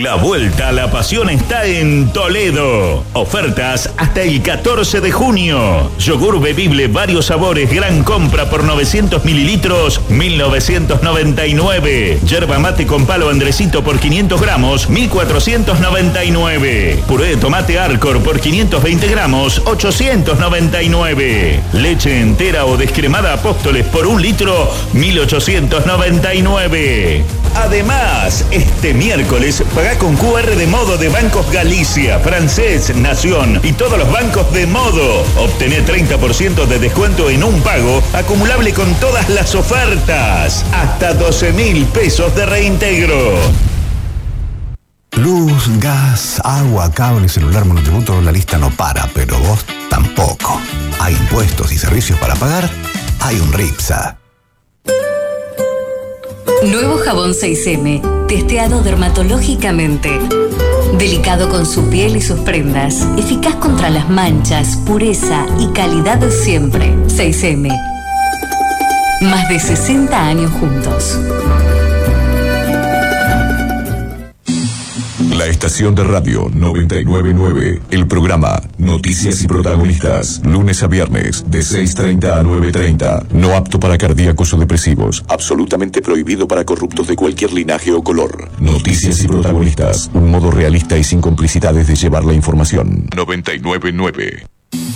La vuelta a la pasión está en Toledo. Ofertas hasta el 14 de junio. Yogur bebible varios sabores, gran compra por 900 mililitros, 1.999. Yerba mate con palo Andresito por 500 gramos, 1.499. Puré de tomate Arcor por 520 gramos, 899. Leche entera o descremada Apóstoles por 1 litro, 1.899. Además, este miércoles paga con QR de Modo de Bancos Galicia, Francés, Nación y todos los bancos de Modo. Obtené 30% de descuento en un pago acumulable con todas las ofertas. Hasta 12.000 pesos de reintegro. Luz, gas, agua, cable, celular, monotributo, la lista no para, pero vos tampoco. Hay impuestos y servicios para pagar, hay un RIPSA. Nuevo jabón 6M, testeado dermatológicamente. Delicado con su piel y sus prendas. Eficaz contra las manchas, pureza y calidad de siempre. 6M. Más de 60 años juntos. La estación de radio 999, el programa Noticias y Protagonistas, lunes a viernes de 6:30 a 9:30. No apto para cardíacos o depresivos, absolutamente prohibido para corruptos de cualquier linaje o color. Noticias y Protagonistas, un modo realista y sin complicidades de llevar la información. 999.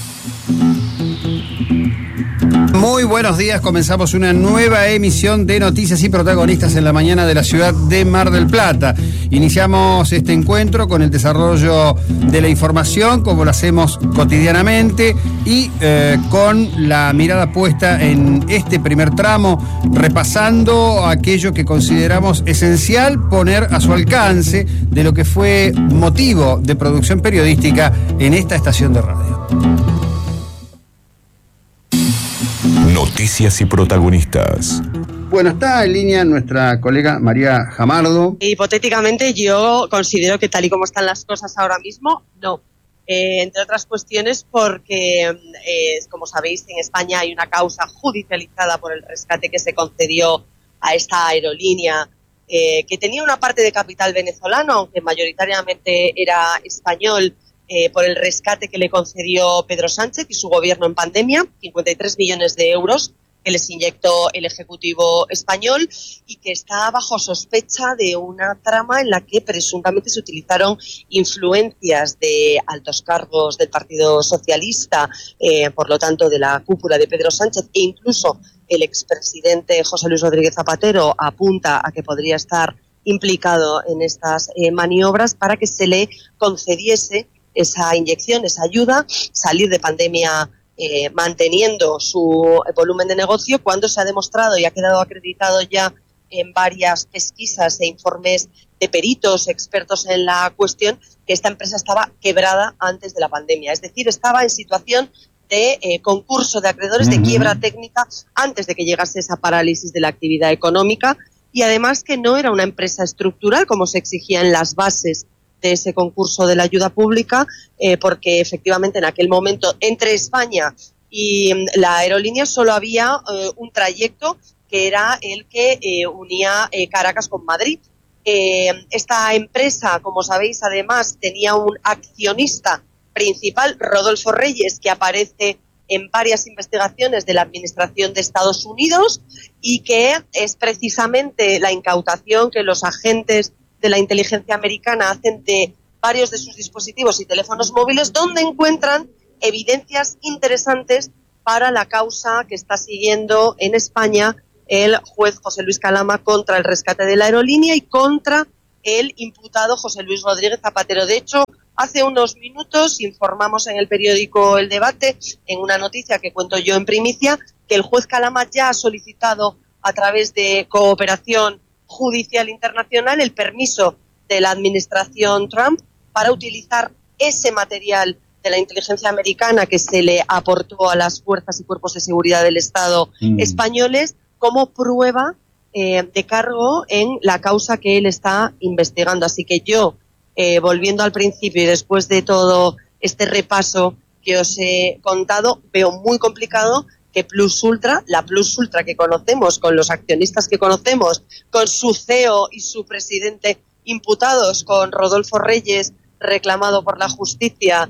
Muy buenos días, comenzamos una nueva emisión de Noticias y Protagonistas en la mañana de la ciudad de Mar del Plata. Iniciamos este encuentro con el desarrollo de la información, como lo hacemos cotidianamente, y con la mirada puesta en este primer tramo, repasando aquello que consideramos esencial poner a su alcance de lo que fue motivo de producción periodística en esta estación de radio. Noticias y Protagonistas. Bueno, está en línea nuestra colega María Jamardo. Hipotéticamente yo considero que tal y como están las cosas ahora mismo, no. Entre otras cuestiones porque, como sabéis, en España hay una causa judicializada por el rescate que se concedió a esta aerolínea, que tenía una parte de capital venezolano, aunque mayoritariamente era español, por el rescate que le concedió Pedro Sánchez y su gobierno en pandemia, 53 millones de euros que les inyectó el Ejecutivo español, y que está bajo sospecha de una trama en la que presuntamente se utilizaron influencias de altos cargos del Partido Socialista, por lo tanto de la cúpula de Pedro Sánchez, e incluso el expresidente José Luis Rodríguez Zapatero apunta a que podría estar implicado en estas maniobras para que se le concediese esa inyección, esa ayuda, salir de pandemia manteniendo su volumen de negocio, cuando se ha demostrado y ha quedado acreditado ya en varias pesquisas e informes de peritos, expertos en la cuestión, que esta empresa estaba quebrada antes de la pandemia. Es decir, estaba en situación de concurso de acreedores, de quiebra técnica, antes de que llegase esa parálisis de la actividad económica, y además que no era una empresa estructural, como se exigía en las bases de ese concurso de la ayuda pública, porque efectivamente en aquel momento entre España y la aerolínea solo había un trayecto, que era el que unía Caracas con Madrid. Esta empresa, como sabéis, además tenía un accionista principal, Rodolfo Reyes, que aparece en varias investigaciones de la Administración de Estados Unidos, y que es precisamente la incautación que los agentes de la inteligencia americana hacen de varios de sus dispositivos y teléfonos móviles, donde encuentran evidencias interesantes para la causa que está siguiendo en España el juez José Luis Calama contra el rescate de la aerolínea y contra el imputado José Luis Rodríguez Zapatero. De hecho, hace unos minutos informamos en el periódico El Debate, en una noticia que cuento yo en primicia, que el juez Calama ya ha solicitado a través de cooperación judicial internacional el permiso de la administración Trump para utilizar ese material de la inteligencia americana que se le aportó a las fuerzas y cuerpos de seguridad del Estado españoles como prueba de cargo en la causa que él está investigando. Así que yo, volviendo al principio y después de todo este repaso que os he contado, veo muy complicado que Plus Ultra, la Plus Ultra que conocemos, con los accionistas que conocemos, con su CEO y su presidente imputados, con Rodolfo Reyes reclamado por la justicia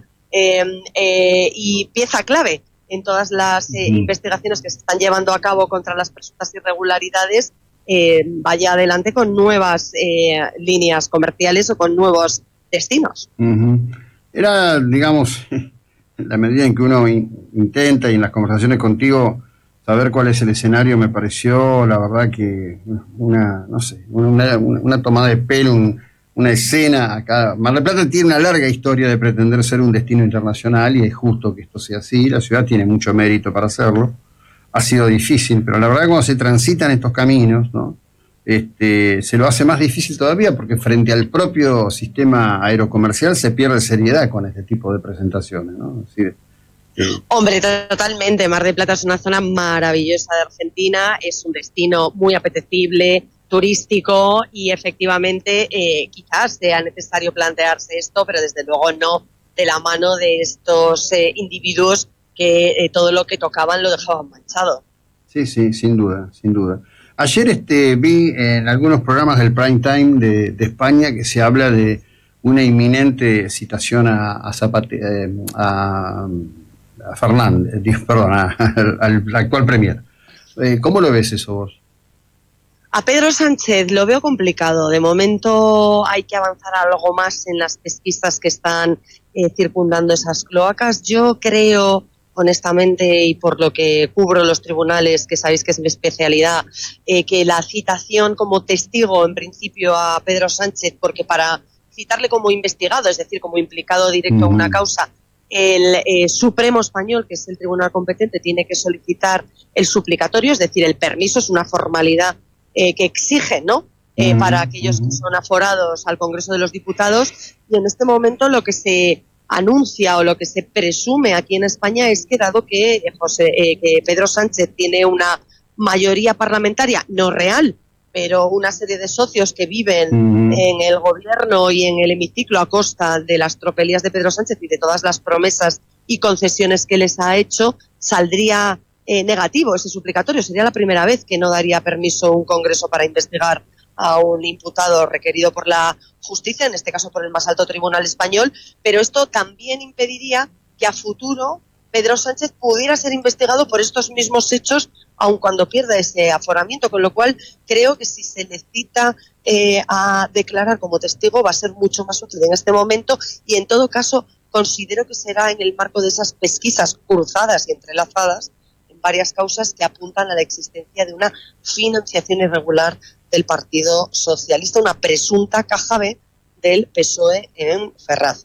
y pieza clave en todas las investigaciones que se están llevando a cabo contra las presuntas irregularidades, vaya adelante con nuevas líneas comerciales o con nuevos destinos. Era, digamos, en la medida en que uno intenta, y en las conversaciones contigo, saber cuál es el escenario, me pareció, la verdad, que una tomada de pelo, una escena acá. Mar del Plata tiene una larga historia de pretender ser un destino internacional y es justo que esto sea así. La ciudad tiene mucho mérito para hacerlo. Ha sido difícil, pero la verdad cuando se transitan estos caminos, ¿no? Se lo hace más difícil todavía porque frente al propio sistema aerocomercial se pierde seriedad con este tipo de presentaciones, ¿no? Es decir, hombre, totalmente. Mar del Plata es una zona maravillosa de Argentina, es un destino muy apetecible, turístico, y efectivamente quizás sea necesario plantearse esto, pero desde luego no de la mano de estos individuos que todo lo que tocaban lo dejaban manchado. Sí, sin duda. Ayer vi en algunos programas del prime time de España que se habla de una inminente citación a Fernández, al actual premier. ¿Cómo lo ves eso vos? A Pedro Sánchez lo veo complicado. De momento hay que avanzar algo más en las pesquisas que están circundando esas cloacas. Yo creo, honestamente, y por lo que cubro los tribunales, que sabéis que es mi especialidad, que la citación como testigo, en principio, a Pedro Sánchez, porque para citarle como investigado, es decir, como implicado directo en una causa, el Supremo español, que es el tribunal competente, tiene que solicitar el suplicatorio, es decir, el permiso, es una formalidad que exigen, ¿no? Para aquellos que son aforados al Congreso de los Diputados, y en este momento lo que se anuncia o lo que se presume aquí en España es que, dado que que Pedro Sánchez tiene una mayoría parlamentaria no real, pero una serie de socios que viven en el gobierno y en el hemiciclo a costa de las tropelías de Pedro Sánchez y de todas las promesas y concesiones que les ha hecho, saldría negativo ese suplicatorio. Sería la primera vez que no daría permiso un Congreso para investigar a un imputado requerido por la justicia, en este caso por el más alto tribunal español, pero esto también impediría que a futuro Pedro Sánchez pudiera ser investigado por estos mismos hechos, aun cuando pierda ese aforamiento, con lo cual creo que si se le cita a declarar como testigo va a ser mucho más útil en este momento, y en todo caso considero que será en el marco de esas pesquisas cruzadas y entrelazadas en varias causas que apuntan a la existencia de una financiación irregular del Partido Socialista, una presunta caja B del PSOE en Ferraz.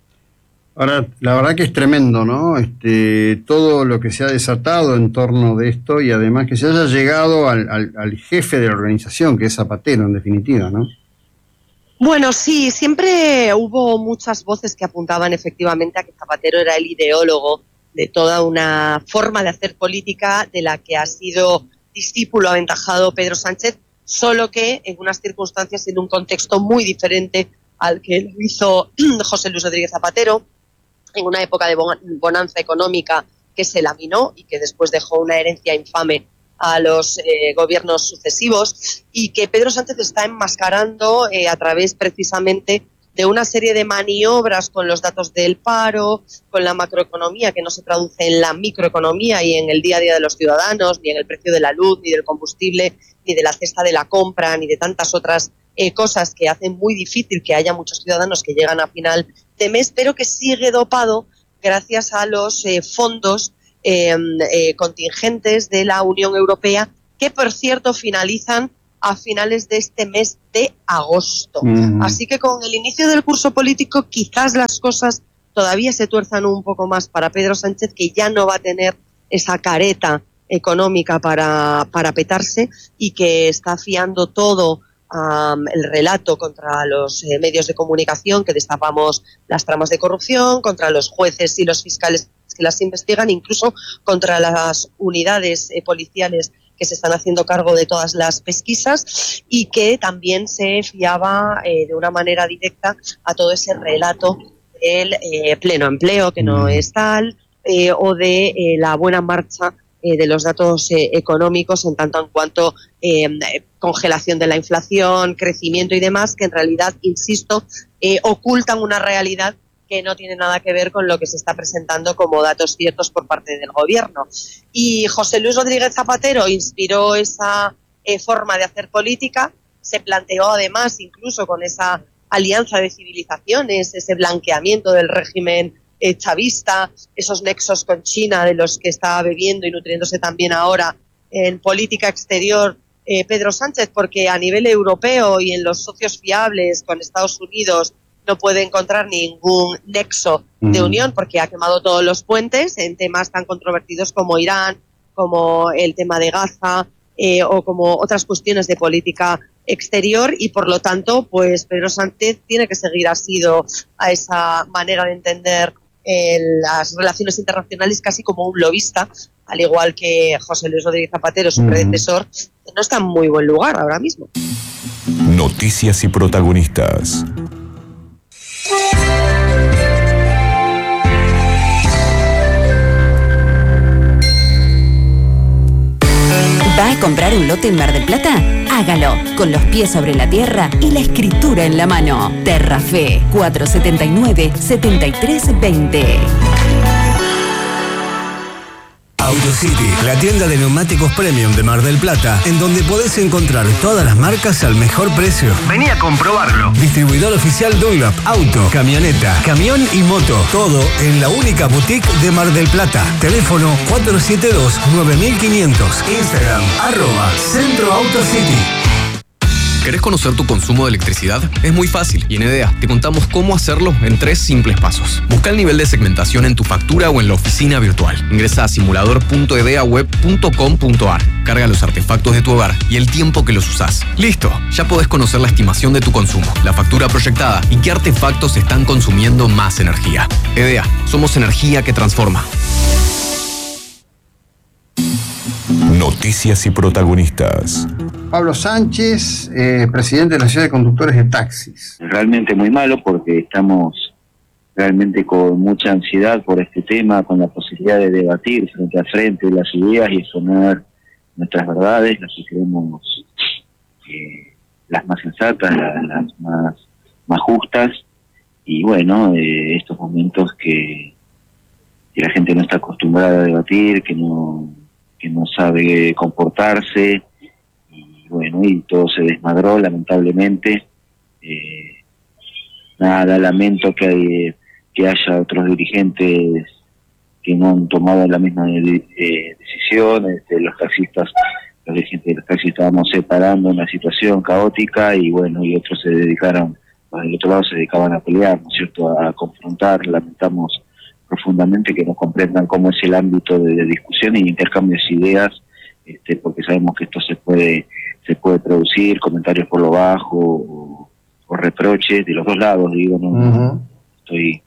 Ahora, la verdad que es tremendo, ¿no? Todo lo que se ha desatado en torno de esto, y además que se haya llegado al jefe de la organización, que es Zapatero, en definitiva, ¿no? Bueno, sí, siempre hubo muchas voces que apuntaban efectivamente a que Zapatero era el ideólogo de toda una forma de hacer política de la que ha sido discípulo aventajado Pedro Sánchez, solo que en unas circunstancias, en un contexto muy diferente al que lo hizo José Luis Rodríguez Zapatero, en una época de bonanza económica que se laminó y que después dejó una herencia infame a los gobiernos sucesivos, y que Pedro Sánchez está enmascarando a través precisamente de una serie de maniobras con los datos del paro, con la macroeconomía que no se traduce en la microeconomía y en el día a día de los ciudadanos, ni en el precio de la luz, ni del combustible, ni de la cesta de la compra, ni de tantas otras cosas que hacen muy difícil que haya muchos ciudadanos que llegan a final de mes, pero que sigue dopado gracias a los fondos contingentes de la Unión Europea, que por cierto finalizan a finales de este mes de agosto. Así que con el inicio del curso político quizás las cosas todavía se tuerzan un poco más para Pedro Sánchez, que ya no va a tener esa careta económica para petarse, y que está fiando todo el relato contra los medios de comunicación que destapamos las tramas de corrupción, contra los jueces y los fiscales que las investigan, incluso contra las unidades policiales que se están haciendo cargo de todas las pesquisas, y que también se fiaba de una manera directa a todo ese relato del pleno empleo, que no es tal, o de la buena marcha de los datos económicos en tanto en cuanto congelación de la inflación, crecimiento y demás, que en realidad, insisto, ocultan una realidad que no tiene nada que ver con lo que se está presentando como datos ciertos por parte del gobierno. Y José Luis Rodríguez Zapatero inspiró esa forma de hacer política, se planteó además incluso con esa alianza de civilizaciones, ese blanqueamiento del régimen chavista, esos nexos con China de los que está bebiendo y nutriéndose también ahora en política exterior Pedro Sánchez, porque a nivel europeo y en los socios fiables con Estados Unidos no puede encontrar ningún nexo de unión porque ha quemado todos los puentes en temas tan controvertidos como Irán, como el tema de Gaza o como otras cuestiones de política exterior, y por lo tanto pues Pedro Sánchez tiene que seguir asido a esa manera de entender las relaciones internacionales casi como un lobista, al igual que José Luis Rodríguez Zapatero, su predecesor, no está en muy buen lugar ahora mismo. Noticias y protagonistas. ¿Va a comprar un lote en Mar del Plata? Hágalo, con los pies sobre la tierra y la escritura en la mano. Terrafe, 479-7320. AutoCity, la tienda de neumáticos premium de Mar del Plata, en donde podés encontrar todas las marcas al mejor precio. Vení a comprobarlo. Distribuidor oficial Dunlop, auto, camioneta, camión y moto. Todo en la única boutique de Mar del Plata. Teléfono 472-9500. Instagram, @CentroAutoCity. ¿Querés conocer tu consumo de electricidad? Es muy fácil y en EDEA te contamos cómo hacerlo en 3 simples pasos. Busca el nivel de segmentación en tu factura o en la oficina virtual. Ingresa a simulador.edeaweb.com.ar. Carga los artefactos de tu hogar y el tiempo que los usás. ¡Listo! Ya podés conocer la estimación de tu consumo, la factura proyectada y qué artefactos están consumiendo más energía. EDEA, somos energía que transforma. Noticias y protagonistas. Pablo Sánchez, presidente de la Sociedad de Conductores de Taxis. Realmente muy malo porque estamos realmente con mucha ansiedad por este tema, con la posibilidad de debatir frente a frente las ideas y exponer nuestras verdades, las que creemos las más sensatas, las más justas, y bueno, estos momentos que la gente no está acostumbrada a debatir, que no sabe comportarse, y bueno, y todo se desmadró lamentablemente. Nada, lamento que haya otros dirigentes que no han tomado la misma decisión. Los dirigentes de los taxis estábamos separando una situación caótica, y bueno, y otros del otro lado se dedicaban a pelear, ¿no es cierto?, a confrontar. Lamentamos profundamente que no comprendan cómo es el ámbito de discusión y intercambio de ideas, porque sabemos que esto se puede producir comentarios por lo bajo o reproches de los dos lados, digo, no estoy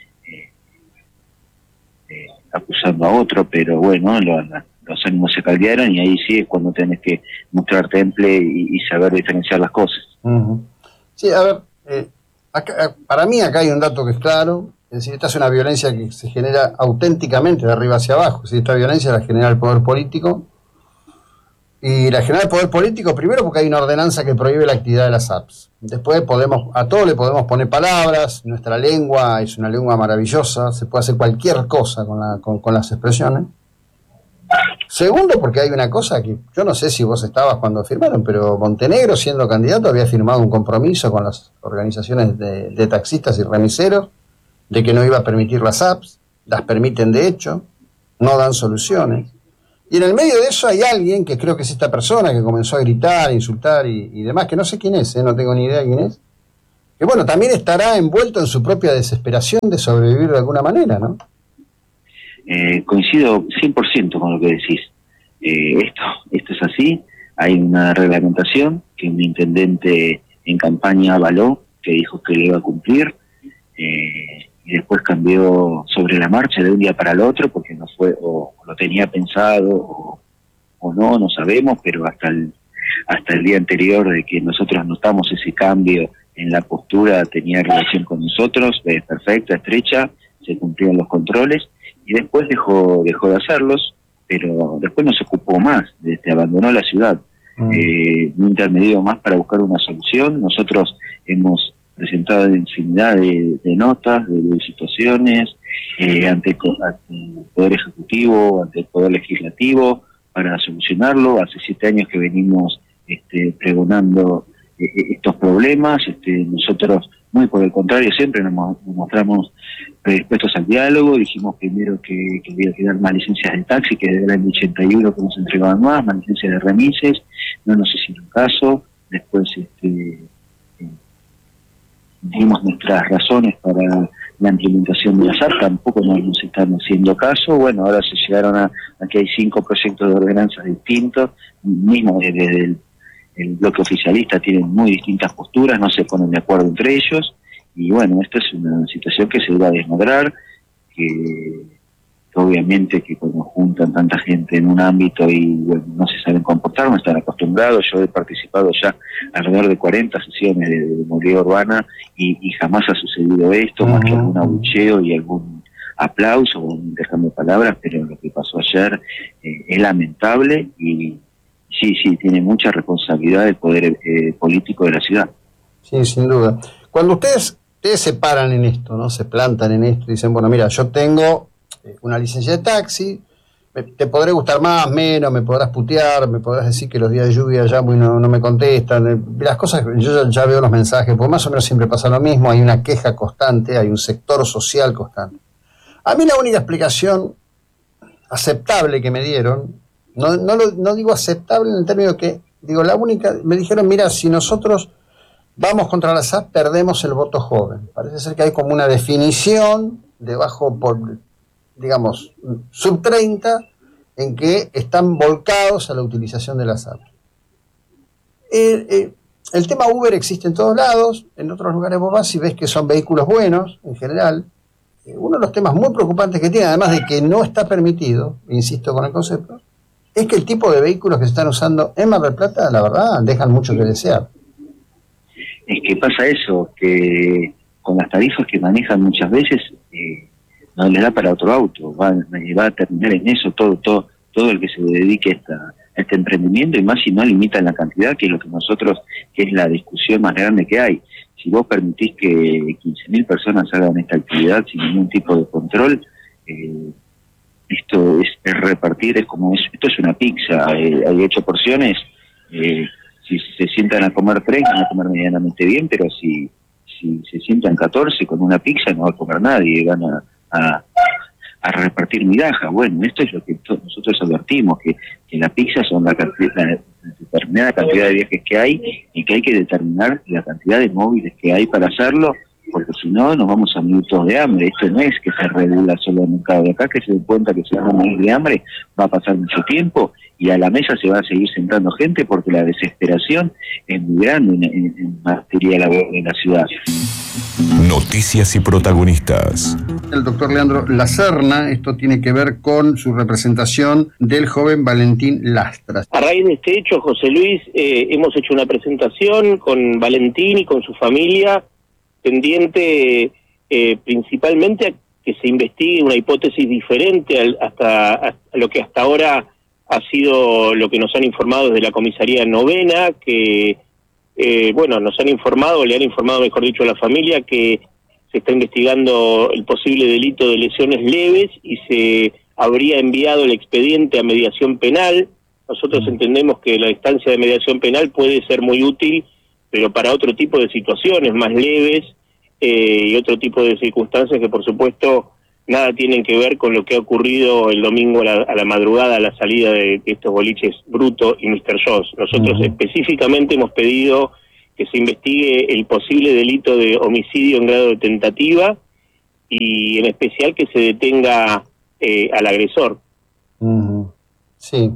acusando a otro, pero bueno, los ánimos se caldearon, y ahí sí es cuando tenés que mostrar temple y saber diferenciar las cosas. Sí, a ver, acá, para mí acá hay un dato que es claro. Es decir, esta es una violencia que se genera auténticamente de arriba hacia abajo. Es decir, esta violencia la genera el poder político. Y la genera el poder político primero porque hay una ordenanza que prohíbe la actividad de las apps. Después a todo le podemos poner palabras. Nuestra lengua es una lengua maravillosa. Se puede hacer cualquier cosa con las expresiones. Segundo, porque hay una cosa que yo no sé si vos estabas cuando firmaron, pero Montenegro, siendo candidato, había firmado un compromiso con las organizaciones de taxistas y remiseros de que no iba a permitir las apps. Las permiten de hecho, no dan soluciones. Y en el medio de eso hay alguien, que creo que es esta persona, que comenzó a gritar, insultar y demás, que no sé quién es, no tengo ni idea quién es, que bueno, también estará envuelto en su propia desesperación de sobrevivir de alguna manera, ¿no? Coincido 100% con lo que decís. Esto es así. Hay una reglamentación que un intendente en campaña avaló, que dijo que le iba a cumplir, y después cambió sobre la marcha de un día para el otro, porque no fue, o lo tenía pensado o no sabemos, pero hasta el día anterior de que nosotros notamos ese cambio en la postura, tenía relación con nosotros, perfecta, estrecha, se cumplían los controles, y después dejó de hacerlos. pero después no se ocupó más, abandonó la ciudad. No intermedió más para buscar una solución. Nosotros hemos presentado infinidad de notas, de situaciones, ante el Poder Ejecutivo, ante el Poder Legislativo, para solucionarlo. Hace 7 años que venimos pregonando estos problemas. Nosotros, muy por el contrario, siempre nos mostramos predispuestos al diálogo. Dijimos primero que había que dar más licencias de taxi, que desde el año 81 que nos entregaban más licencias de remises. No nos hicieron caso. Después dimos nuestras razones para la implementación de la SAP, tampoco nos están haciendo caso. Bueno, ahora se llegaron a que hay 5 proyectos de ordenanzas distintos, mismo desde el bloque oficialista tienen muy distintas posturas, no se ponen de acuerdo entre ellos, y bueno, esta es una situación que se va a desmadrar, que obviamente que cuando juntan tanta gente en un ámbito y bueno, no se saben comportar, no están acostumbrados. Yo he participado ya alrededor de 40 sesiones de movilidad urbana y jamás ha sucedido esto, más que algún abucheo y algún aplauso o un intercambio de palabras, pero lo que pasó ayer es lamentable y sí, tiene mucha responsabilidad el poder político de la ciudad. Sí, sin duda. Cuando ustedes se paran en esto, ¿no? Se plantan en esto y dicen, bueno, mira, yo tengo una licencia de taxi, te podré gustar más, menos, me podrás putear, me podrás decir que los días de lluvia llamo y no me contestan, las cosas, yo ya veo los mensajes, porque más o menos siempre pasa lo mismo, hay una queja constante, hay un sector social constante. A mí la única explicación aceptable que me dieron, no digo aceptable en el término que, digo, la única, me dijeron, mira, si nosotros vamos contra la SAP, perdemos el voto joven. Parece ser que hay como una definición debajo por, digamos, sub 30, en que están volcados a la utilización de la SAP. El tema Uber existe en todos lados, en otros lugares vos vas y ves que son vehículos buenos, en general. Uno de los temas muy preocupantes que tiene, además de que no está permitido, insisto con el concepto, es que el tipo de vehículos que se están usando en Mar del Plata, la verdad, dejan mucho que desear. Es que pasa eso, que con las tarifas que manejan muchas veces no les da para otro auto, va a terminar en eso todo el que se dedique a este emprendimiento, y más si no limitan la cantidad, que es lo que que es la discusión más grande que hay. Si vos permitís que 15.000 personas hagan esta actividad sin ningún tipo de control, esto es repartir, esto es una pizza, hay 8 porciones, si se sientan a comer 3 van a comer medianamente bien, pero si se sientan 14 con una pizza no va a comer nadie, van a repartir migajas. Bueno, esto es lo que nosotros advertimos, que la pizza son la determinada cantidad de viajes que hay, y que hay que determinar la cantidad de móviles que hay para hacerlo, porque si no nos vamos a minutos de hambre. Esto no es que se regula solo el mercado de acá, que se den cuenta que se van a morir de hambre, va a pasar mucho tiempo y a la mesa se va a seguir sentando gente, porque la desesperación es muy grande en materia laboral en la ciudad. Noticias y protagonistas. El doctor Leandro Lacerna, esto tiene que ver con su representación del joven Valentín Lastras. A raíz de este hecho, José Luis, hemos hecho una presentación con Valentín y con su familia, pendiente principalmente a que se investigue una hipótesis diferente a lo que hasta ahora ha sido lo que nos han informado desde la comisaría novena, que nos han informado, le han informado, mejor dicho, a la familia, que se está investigando el posible delito de lesiones leves y se habría enviado el expediente a mediación penal. Nosotros entendemos que la instancia de mediación penal puede ser muy útil, pero para otro tipo de situaciones más leves y otro tipo de circunstancias que, por supuesto, nada tienen que ver con lo que ha ocurrido el domingo a la madrugada, a la salida de estos boliches Bruto y Mr. Joss. Nosotros específicamente hemos pedido que se investigue el posible delito de homicidio en grado de tentativa y en especial que se detenga al agresor. Sí.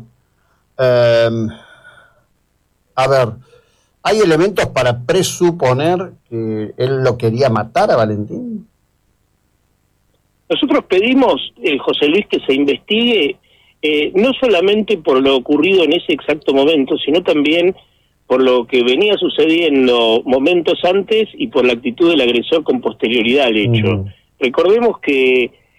A ver, ¿hay elementos para presuponer que él lo quería matar a Valentín? Nosotros pedimos, José Luis, que se investigue no solamente por lo ocurrido en ese exacto momento, sino también por lo que venía sucediendo momentos antes y por la actitud del agresor con posterioridad al hecho. Recordemos que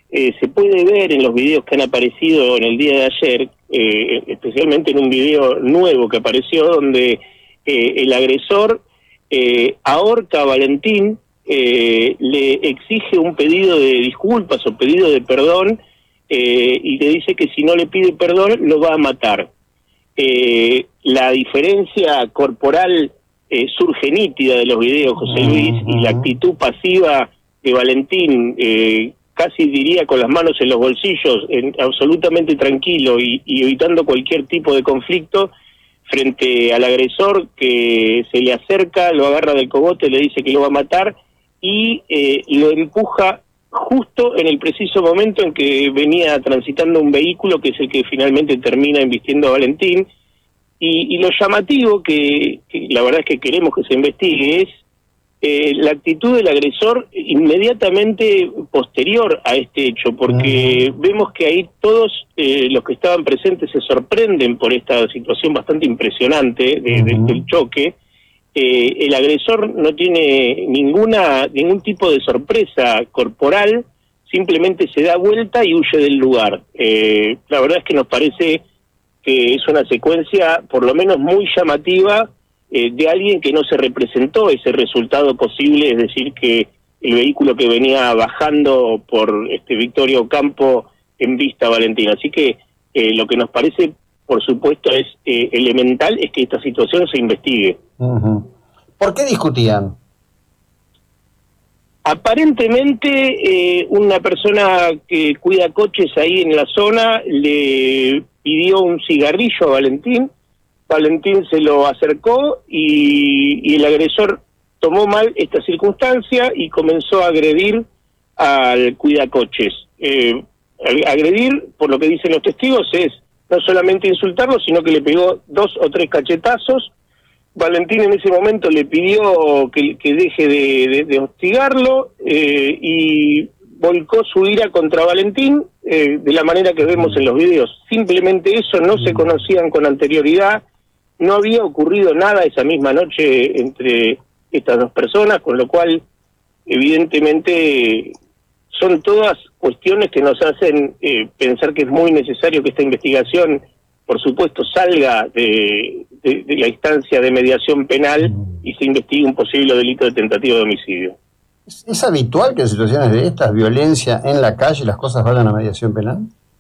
se puede ver en los videos que han aparecido en el día de ayer, especialmente en un video nuevo que apareció donde el agresor ahorca a Valentín, le exige un pedido de disculpas o pedido de perdón y le dice que si no le pide perdón lo va a matar. La diferencia corporal surge nítida de los videos, José Luis, y la actitud pasiva de Valentín, casi diría con las manos en los bolsillos, absolutamente tranquilo y evitando cualquier tipo de conflicto frente al agresor que se le acerca, lo agarra del cogote, le dice que lo va a matar y lo empuja justo en el preciso momento en que venía transitando un vehículo que es el que finalmente termina embistiendo a Valentín. Y lo llamativo que la verdad es que queremos que se investigue es la actitud del agresor inmediatamente posterior a este hecho, porque vemos que ahí todos los que estaban presentes se sorprenden por esta situación bastante impresionante del choque. El agresor no tiene ningún tipo de sorpresa corporal, simplemente se da vuelta y huye del lugar. La verdad es que nos parece que es una secuencia por lo menos muy llamativa de alguien que no se representó ese resultado posible, es decir, que el vehículo que venía bajando por Victoria Ocampo embista a Valentín. Así que lo que nos parece, por supuesto, es elemental es que esta situación se investigue. ¿Por qué discutían? Aparentemente una persona que cuida coches ahí en la zona le pidió un cigarrillo a Valentín. Valentín se lo acercó y el agresor tomó mal esta circunstancia y comenzó a agredir al cuidacoches. Agredir, por lo que dicen los testigos, es no solamente insultarlo, sino que le pegó 2 o 3 cachetazos. Valentín en ese momento le pidió que deje de hostigarlo y volcó su ira contra Valentín de la manera que vemos en los videos. Simplemente eso, no se conocían con anterioridad, no había ocurrido nada esa misma noche entre estas dos personas, con lo cual evidentemente son todas cuestiones que nos hacen pensar que es muy necesario que esta investigación, por supuesto, salga de la instancia de mediación penal y se investigue un posible delito de tentativa de homicidio. ¿Es habitual que en situaciones de estas, violencia en la calle, las cosas vayan a mediación penal?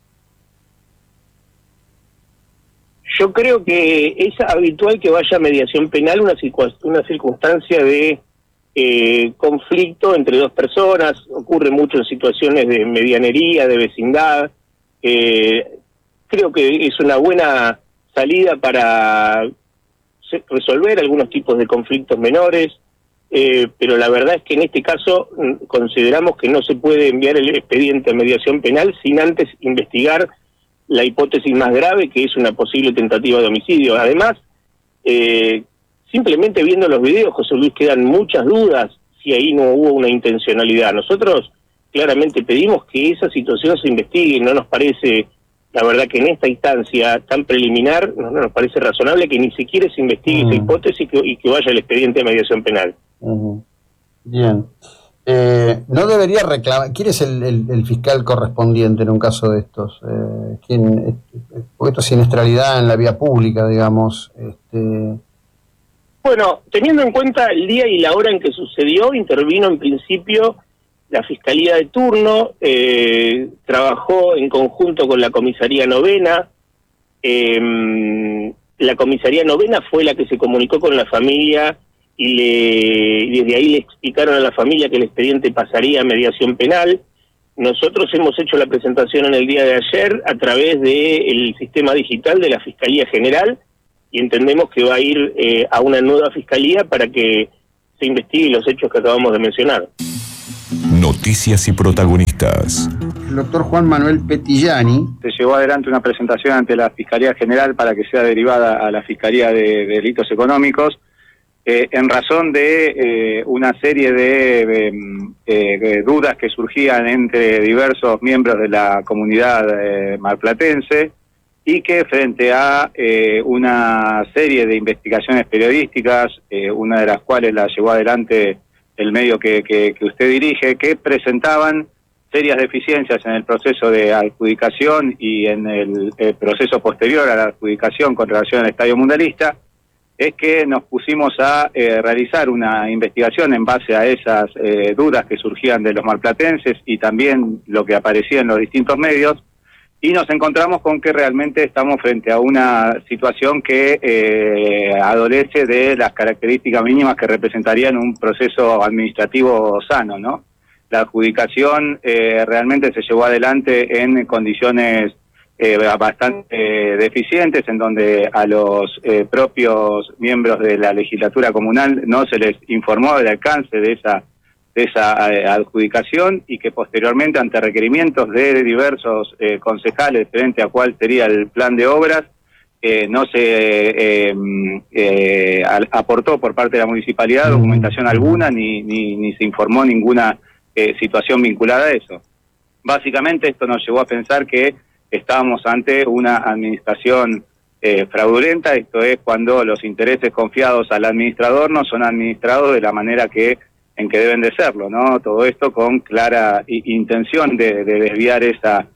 Yo creo que es habitual que vaya a mediación penal una circunstancia de conflicto entre dos personas. Ocurre mucho en situaciones de medianería, de vecindad. Creo que es una buena salida para resolver algunos tipos de conflictos menores, pero la verdad es que en este caso consideramos que no se puede enviar el expediente a mediación penal sin antes investigar la hipótesis más grave, que es una posible tentativa de homicidio. Además, simplemente viendo los videos, José Luis, quedan muchas dudas si ahí no hubo una intencionalidad. Nosotros claramente pedimos que esa situación se investigue. No nos parece, la verdad, que en esta instancia tan preliminar, no nos parece razonable que ni siquiera se investigue esa hipótesis y que vaya el expediente de mediación penal. Bien. No debería reclamar. ¿Quién es el fiscal correspondiente en un caso de estos? Porque esto es siniestralidad en la vía pública, digamos. Bueno, teniendo en cuenta el día y la hora en que sucedió, intervino en principio la Fiscalía de turno, trabajó en conjunto con la Comisaría Novena. La Comisaría Novena fue la que se comunicó con la familia y desde ahí le explicaron a la familia que el expediente pasaría a mediación penal. Nosotros hemos hecho la presentación en el día de ayer a través del sistema digital de la Fiscalía General y entendemos que va a ir a una nueva fiscalía para que se investiguen los hechos que acabamos de mencionar. Noticias y protagonistas. El doctor Juan Manuel Petillani. Se llevó adelante una presentación ante la Fiscalía General para que sea derivada a la Fiscalía de Delitos Económicos en razón de una serie de dudas que surgían entre diversos miembros de la comunidad marplatense y que frente a una serie de investigaciones periodísticas, una de las cuales la llevó adelante el medio que usted dirige, que presentaban serias deficiencias en el proceso de adjudicación y en el proceso posterior a la adjudicación con relación al Estadio Mundialista, es que nos pusimos a realizar una investigación en base a esas dudas que surgían de los marplatenses y también lo que aparecía en los distintos medios, y nos encontramos con que realmente estamos frente a una situación que adolece de las características mínimas que representarían un proceso administrativo sano, ¿no? La adjudicación realmente se llevó adelante en condiciones bastante deficientes, en donde a los propios miembros de la legislatura comunal no se les informó del alcance de esa adjudicación, y que posteriormente, ante requerimientos de diversos concejales frente a cuál sería el plan de obras, no se aportó por parte de la municipalidad documentación alguna, ni se informó ninguna situación vinculada a eso. Básicamente esto nos llevó a pensar que estábamos ante una administración fraudulenta. Esto es cuando los intereses confiados al administrador no son administrados de la manera en que deben de serlo, ¿no? Todo esto con clara intención de desviar esa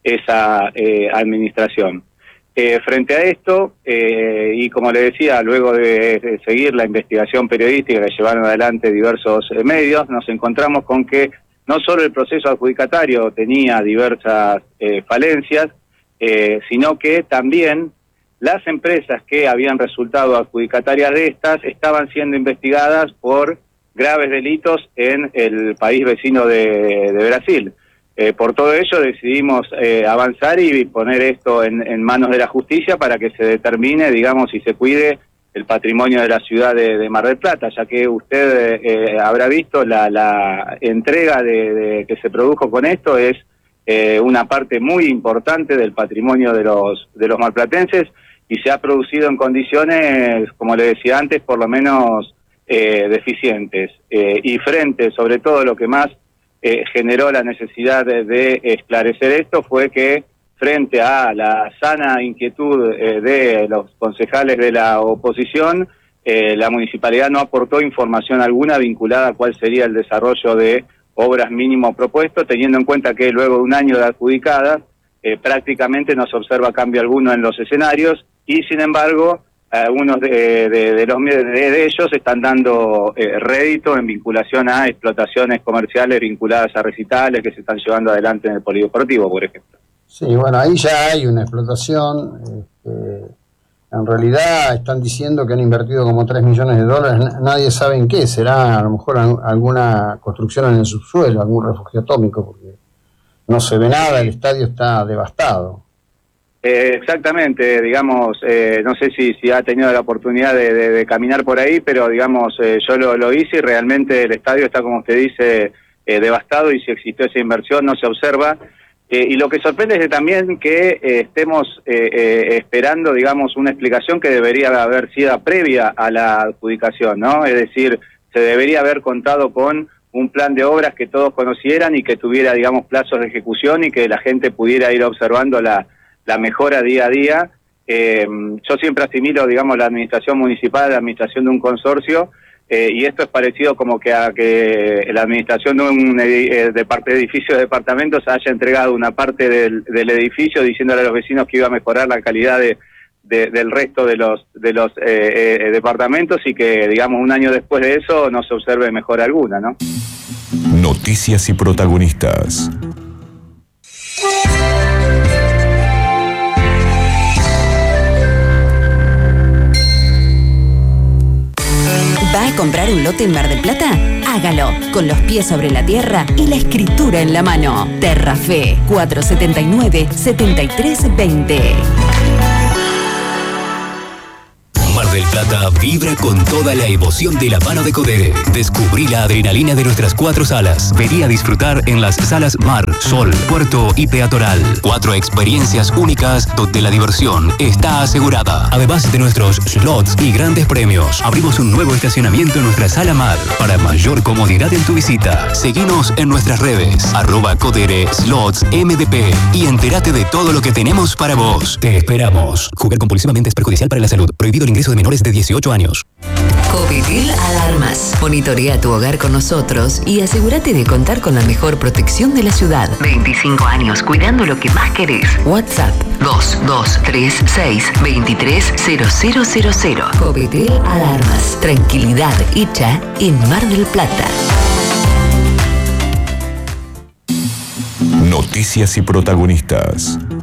administración. Frente a esto, y como le decía, luego de seguir la investigación periodística que llevaron adelante diversos medios, nos encontramos con que no solo el proceso adjudicatario tenía diversas falencias, sino que también las empresas que habían resultado adjudicatarias de estas estaban siendo investigadas por graves delitos en el país vecino de Brasil. Por todo ello decidimos avanzar y poner esto en manos de la justicia para que se determine, digamos, y se cuide el patrimonio de la ciudad de Mar del Plata, ya que usted habrá visto la entrega que se produjo con esto es una parte muy importante del patrimonio de los marplatenses, y se ha producido en condiciones, como le decía antes, por lo menos deficientes, y frente, sobre todo, lo que más generó la necesidad de esclarecer esto fue que, frente a la sana inquietud de los concejales de la oposición, la municipalidad no aportó información alguna vinculada a cuál sería el desarrollo de obras mínimo propuesto, teniendo en cuenta que luego de un año de adjudicadas prácticamente no se observa cambio alguno en los escenarios, y sin embargo algunos de ellos están dando rédito en vinculación a explotaciones comerciales vinculadas a recitales que se están llevando adelante en el polideportivo, por ejemplo. Sí, bueno, ahí ya hay una explotación. En realidad están diciendo que han invertido como $3 millones, nadie sabe en qué, será a lo mejor alguna construcción en el subsuelo, algún refugio atómico, porque no se ve nada, el estadio está devastado. Exactamente, digamos, no sé si ha tenido la oportunidad de caminar por ahí, pero digamos, yo lo hice y realmente el estadio está, como usted dice, devastado, y si existió esa inversión no se observa. Y lo que sorprende es también que estemos esperando, digamos, una explicación que debería haber sido previa a la adjudicación, ¿no? Es decir, se debería haber contado con un plan de obras que todos conocieran y que tuviera, digamos, plazos de ejecución y que la gente pudiera ir observando la mejora día a día. Yo siempre asimilo, digamos, la administración municipal a la administración de un consorcio, y esto es parecido como que a que la administración de un edificio de departamentos haya entregado una parte del edificio diciéndole a los vecinos que iba a mejorar la calidad del resto de los departamentos, y que, digamos, un año después de eso no se observe mejora alguna, ¿no? Noticias y protagonistas. ¿Va a comprar un lote en Mar del Plata? Hágalo con los pies sobre la tierra y la escritura en la mano. Terrafe 479-7320. Mar del Plata vibra con toda la emoción de la mano de Codere. Descubrí la adrenalina de nuestras 4 salas. Vení a disfrutar en las salas Mar, Sol, Puerto y Peatonal. 4 experiencias únicas donde la diversión está asegurada. Además de nuestros slots y grandes premios, abrimos un nuevo estacionamiento en nuestra sala Mar para mayor comodidad en tu visita. Seguinos en nuestras redes @Codere Slots MDP y entérate de todo lo que tenemos para vos. Te esperamos. Jugar compulsivamente es perjudicial para la salud. Prohibido el ingreso de menores de 18 años. Covitil Alarmas. Monitorea tu hogar con nosotros y asegúrate de contar con la mejor protección de la ciudad. 25 años cuidando lo que más querés. WhatsApp 2236-230000. Covitil Alarmas. Tranquilidad hecha en Mar del Plata. Noticias y protagonistas.